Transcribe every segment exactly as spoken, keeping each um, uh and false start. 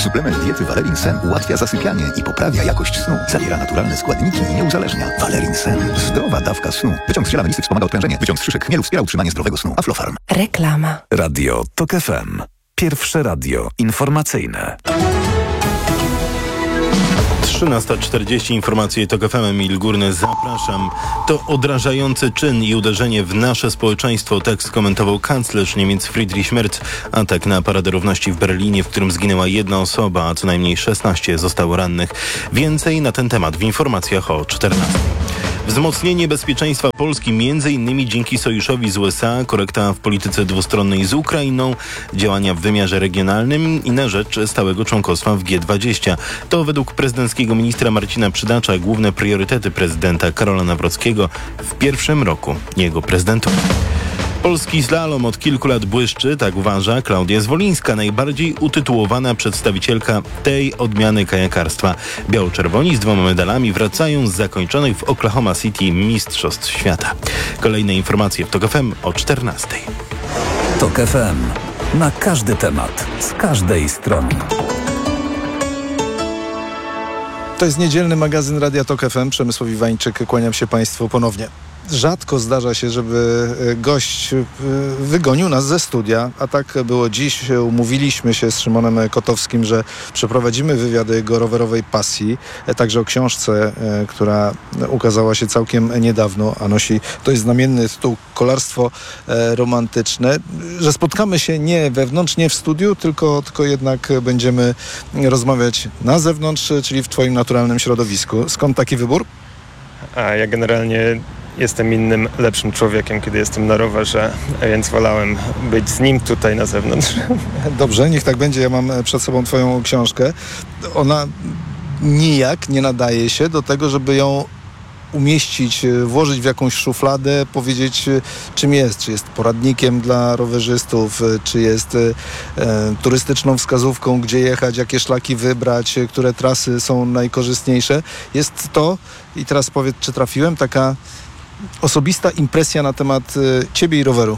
Suplement diety Valerin Sen ułatwia zasypianie i poprawia jakość snu. Zawiera naturalne składniki i nie uzależnia. Valerin Sen. Zdrowa dawka snu. Wyciąg z ziela melisy wspomaga odprężenie. Wyciąg z szyszek chmielu wspiera utrzymanie zdrowego snu. Aflofarm. Reklama. Radio TOK F M. Pierwsze radio informacyjne. trzynasta czterdzieści, informacje TOK F M, Emil Górny, zapraszam. To odrażający czyn i uderzenie w nasze społeczeństwo, tak skomentował kanclerz Niemiec Friedrich Merz. Atak na Paradę Równości w Berlinie, w którym zginęła jedna osoba, a co najmniej szesnaście zostało rannych. Więcej na ten temat w informacjach o czternastej. Wzmocnienie bezpieczeństwa Polski między innymi dzięki sojuszowi z U S A, korekta w polityce dwustronnej z Ukrainą, działania w wymiarze regionalnym i na rzecz stałego członkostwa w G dwadzieścia. To według prezydenckiego ministra Marcina Przydacza główne priorytety prezydenta Karola Nawrockiego w pierwszym roku jego prezydentury. Polski slalom od kilku lat błyszczy, tak uważa Klaudia Zwolińska, najbardziej utytułowana przedstawicielka tej odmiany kajakarstwa. Biało-czerwoni z dwoma medalami wracają z zakończonych w Oklahoma City Mistrzostw Świata. Kolejne informacje w TOK F M o czternastej. TOK F M. Na każdy temat, z każdej strony. To jest niedzielny magazyn Radia TOK F M. Przemysław Iwańczyk, kłaniam się Państwu ponownie. Rzadko zdarza się, żeby gość wygonił nas ze studia, a tak było dziś. Umówiliśmy się z Szymonem Kotowskim, że przeprowadzimy wywiad o jego rowerowej pasji, także o książce, która ukazała się całkiem niedawno, a nosi, to jest znamienny tytuł, Kolarstwo romantyczne, że spotkamy się nie wewnątrz, nie w studiu, tylko, tylko jednak będziemy rozmawiać na zewnątrz, czyli w Twoim naturalnym środowisku. Skąd taki wybór? A ja generalnie jestem innym, lepszym człowiekiem, kiedy jestem na rowerze, więc wolałem być z nim tutaj na zewnątrz. Dobrze, niech tak będzie. Ja mam przed sobą Twoją książkę. Ona nijak nie nadaje się do tego, żeby ją umieścić, włożyć w jakąś szufladę, powiedzieć, czym jest. Czy jest poradnikiem dla rowerzystów, czy jest e, turystyczną wskazówką, gdzie jechać, jakie szlaki wybrać, które trasy są najkorzystniejsze. Jest to, i teraz powiedz, czy trafiłem, taka osobista impresja na temat e, Ciebie i roweru.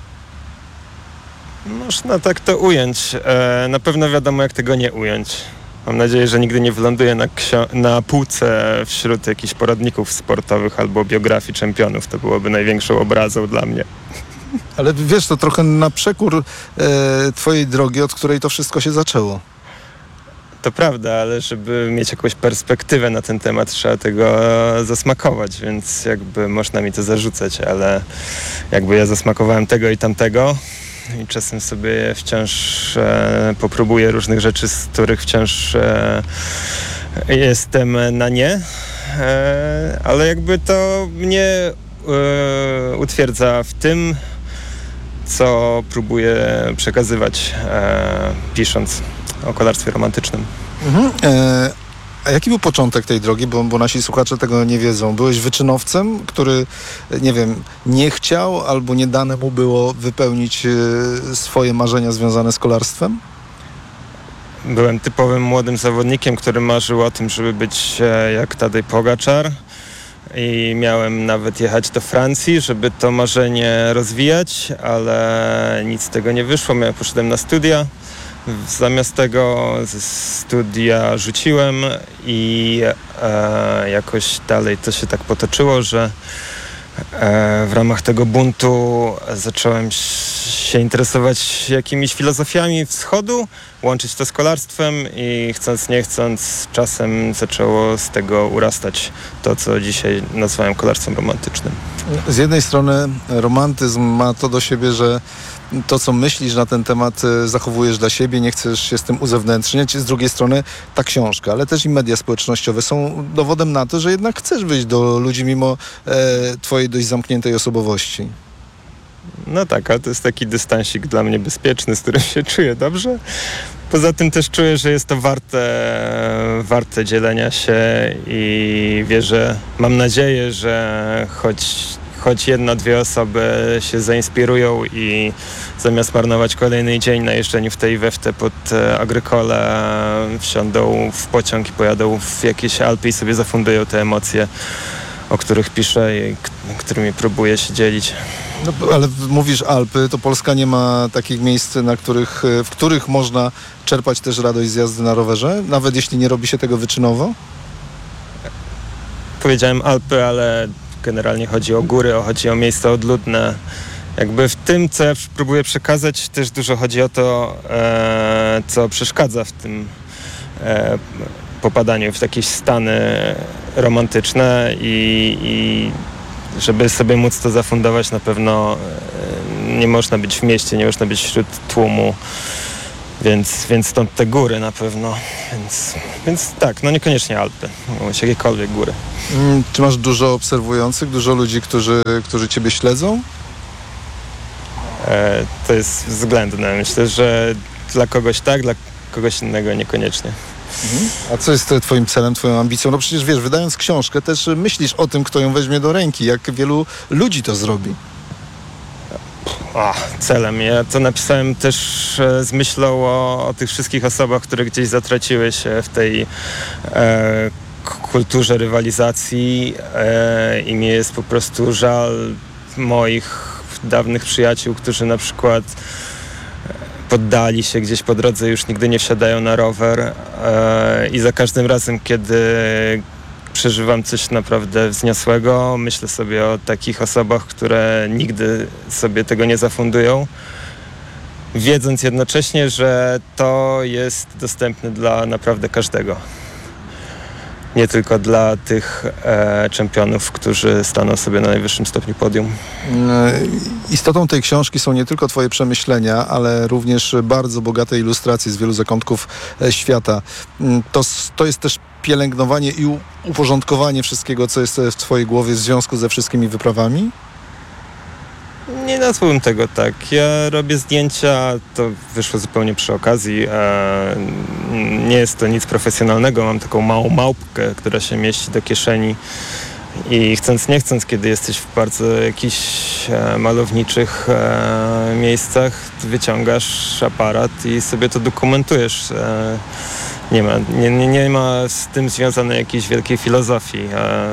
Można tak to ująć. E, na pewno wiadomo, jak tego nie ująć. Mam nadzieję, że nigdy nie wyląduję na, ksio- na półce wśród jakichś poradników sportowych albo biografii czempionów. To byłoby największą obrazą dla mnie. Ale wiesz, to trochę na przekór e, Twojej drogi, od której to wszystko się zaczęło. To prawda, ale żeby mieć jakąś perspektywę na ten temat, trzeba tego zasmakować, więc jakby można mi to zarzucać, ale jakby ja zasmakowałem tego i tamtego i czasem sobie wciąż e, popróbuję różnych rzeczy, z których wciąż e, jestem na nie, e, ale jakby to mnie e, utwierdza w tym, co próbuję przekazywać, e, pisząc o kolarstwie romantycznym. Mhm. E, a jaki był początek tej drogi? Bo, bo nasi słuchacze tego nie wiedzą. Byłeś wyczynowcem, który, nie wiem, nie chciał albo nie dane mu było wypełnić e, swoje marzenia związane z kolarstwem? Byłem typowym młodym zawodnikiem, który marzył o tym, żeby być e, jak Tadej Pogaczar. I miałem nawet jechać do Francji, żeby to marzenie rozwijać, ale nic z tego nie wyszło. Ja poszedłem na studia. Zamiast tego ze studia rzuciłem i e, jakoś dalej to się tak potoczyło, że e, w ramach tego buntu zacząłem się interesować jakimiś filozofiami wschodu, łączyć to z kolarstwem i chcąc nie chcąc czasem zaczęło z tego urastać to, co dzisiaj nazwałem kolarstwem romantycznym. Z jednej strony romantyzm ma to do siebie, że to, co myślisz na ten temat, zachowujesz dla siebie, nie chcesz się z tym uzewnętrzniać. Z drugiej strony ta książka, ale też i media społecznościowe są dowodem na to, że jednak chcesz wyjść do ludzi mimo e, twojej dość zamkniętej osobowości. No tak, ale to jest taki dystansik dla mnie bezpieczny, z którym się czuję dobrze. Poza tym też czuję, że jest to warte, warte dzielenia się i wierzę, mam nadzieję, że choć choć jedna, dwie osoby się zainspirują i zamiast marnować kolejny dzień na jeżdżeniu w tej i we w te pod Agrykole wsiądą w pociąg i pojadą w jakieś Alpy i sobie zafundują te emocje, o których piszę i k- którymi próbuję się dzielić. No, ale mówisz Alpy, to Polska nie ma takich miejsc, na których, w których można czerpać też radość z jazdy na rowerze, nawet jeśli nie robi się tego wyczynowo? Powiedziałem Alpy, ale generalnie chodzi o góry, chodzi o miejsca odludne. Jakby w tym, co ja próbuję przekazać, też dużo chodzi o to, e, co przeszkadza w tym e, popadaniu w jakieś stany romantyczne i, i żeby sobie móc to zafundować, na pewno e, nie można być w mieście, nie można być wśród tłumu, więc, więc stąd te góry na pewno. Więc, więc tak, no niekoniecznie Alpy, bądź jakiekolwiek góry. Mm, czy masz dużo obserwujących, dużo ludzi, którzy, którzy ciebie śledzą? E, to jest względne. Myślę, że dla kogoś tak, dla kogoś innego niekoniecznie. Mhm. A co jest twoim celem, twoją ambicją? No przecież wiesz, wydając książkę też myślisz o tym, kto ją weźmie do ręki, jak wielu ludzi to zrobi. O, celem. Ja to napisałem też e, z myślą o, o tych wszystkich osobach, które gdzieś zatraciły się w tej e, kulturze rywalizacji e, i mi jest po prostu żal moich dawnych przyjaciół, którzy na przykład poddali się gdzieś po drodze, już nigdy nie wsiadają na rower e, i za każdym razem, kiedy przeżywam coś naprawdę wzniosłego, myślę sobie o takich osobach, które nigdy sobie tego nie zafundują, wiedząc jednocześnie, że to jest dostępne dla naprawdę każdego. Nie tylko dla tych e, czempionów, którzy staną sobie na najwyższym stopniu podium. Istotą tej książki są nie tylko twoje przemyślenia, ale również bardzo bogate ilustracje z wielu zakątków świata. To, to jest też pielęgnowanie i uporządkowanie wszystkiego, co jest w twojej głowie w związku ze wszystkimi wyprawami? Nie nazwałbym tego tak. Ja robię zdjęcia, to wyszło zupełnie przy okazji. E, nie jest to nic profesjonalnego. Mam taką małą małpkę, która się mieści do kieszeni i chcąc nie chcąc, kiedy jesteś w bardzo jakichś e, malowniczych e, miejscach, wyciągasz aparat i sobie to dokumentujesz. E, nie ma, nie, nie, nie ma z tym związanej jakiejś wielkiej filozofii. E,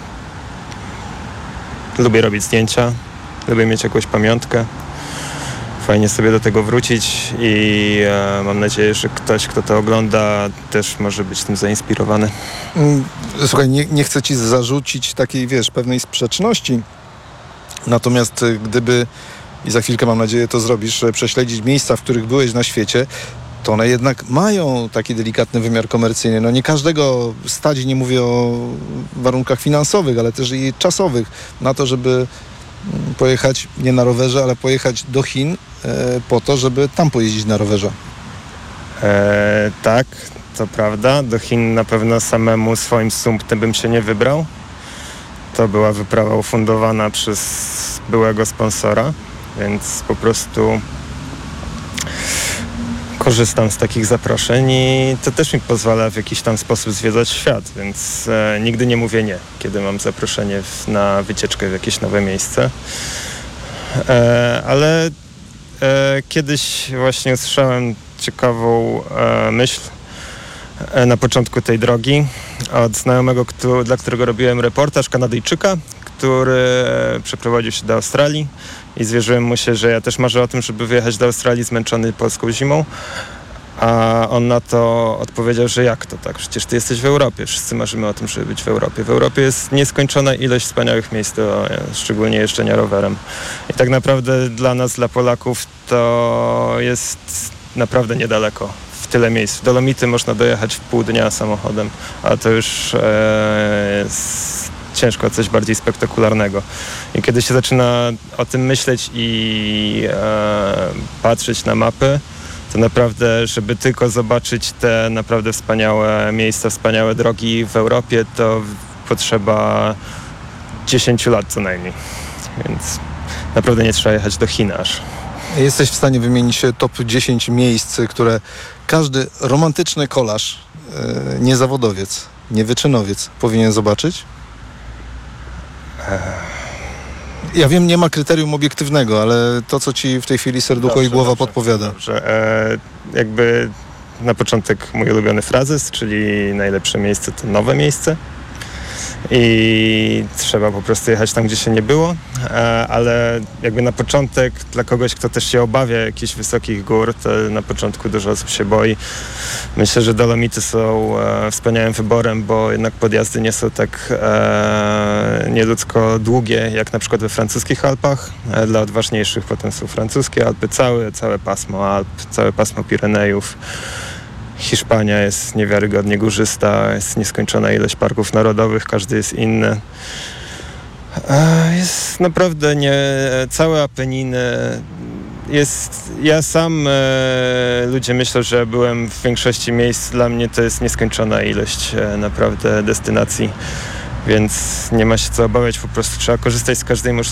lubię robić zdjęcia. Lubię mieć jakąś pamiątkę. Fajnie sobie do tego wrócić i e, mam nadzieję, że ktoś, kto to ogląda, też może być tym zainspirowany. Słuchaj, nie, nie chcę ci zarzucić takiej, wiesz, pewnej sprzeczności. Natomiast gdyby, i za chwilkę mam nadzieję to zrobisz, prześledzić miejsca, w których byłeś na świecie, to one jednak mają taki delikatny wymiar komercyjny. No nie każdego stać, nie mówię o warunkach finansowych, ale też i czasowych, na to, żeby pojechać nie na rowerze, ale pojechać do Chin e, po to, żeby tam pojeździć na rowerze. E, tak, to prawda. Do Chin na pewno samemu swoim sumptem bym się nie wybrał. To była wyprawa ufundowana przez byłego sponsora, więc po prostu korzystam z takich zaproszeń i to też mi pozwala w jakiś tam sposób zwiedzać świat, więc e, nigdy nie mówię nie, kiedy mam zaproszenie w, na wycieczkę w jakieś nowe miejsce. E, ale e, kiedyś właśnie usłyszałem ciekawą e, myśl e, na początku tej drogi od znajomego, kto, dla którego robiłem reportaż, Kanadyjczyka, który przeprowadził się do Australii i zwierzyłem mu się, że ja też marzę o tym, żeby wyjechać do Australii zmęczony polską zimą. A on na to odpowiedział, że jak to tak? Przecież ty jesteś w Europie. Wszyscy marzymy o tym, żeby być w Europie. W Europie jest nieskończona ilość wspaniałych miejsc do szczególnie jeżdżenia rowerem. I tak naprawdę dla nas, dla Polaków, to jest naprawdę niedaleko. W tyle miejsc. W Dolomity można dojechać w pół dnia samochodem, a to już e, jest ciężko coś bardziej spektakularnego. I kiedy się zaczyna o tym myśleć i e, patrzeć na mapy, to naprawdę, żeby tylko zobaczyć te naprawdę wspaniałe miejsca, wspaniałe drogi w Europie, to potrzeba dziesięć lat co najmniej. Więc naprawdę nie trzeba jechać do Chin aż. Jesteś w stanie wymienić top dziesięć miejsc, które każdy romantyczny kolarz, e, nie zawodowiec, nie wyczynowiec powinien zobaczyć? Ja wiem, nie ma kryterium obiektywnego, ale to, co ci w tej chwili serducho dobrze, i głowa dobrze, podpowiada. Dobrze. E, jakby na początek mój ulubiony frazes, czyli najlepsze miejsce to nowe miejsce. i trzeba po prostu jechać tam, gdzie się nie było, ale jakby na początek dla kogoś, kto też się obawia jakichś wysokich gór, to na początku dużo osób się boi. Myślę, że Dolomity są wspaniałym wyborem, bo jednak podjazdy nie są tak nieludzko długie, jak na przykład we francuskich Alpach. Dla odważniejszych potem są francuskie Alpy, całe, całe pasmo Alp, całe pasmo Pirenejów. Hiszpania jest niewiarygodnie górzysta, jest nieskończona ilość parków narodowych, każdy jest inny. Jest naprawdę nie... Całe Apeniny jest... Ja sam... E, ludzie myślą, że byłem w większości miejsc. Dla mnie to jest nieskończona ilość e, naprawdę destynacji, więc nie ma się co obawiać, po prostu trzeba korzystać z każdej możliwości.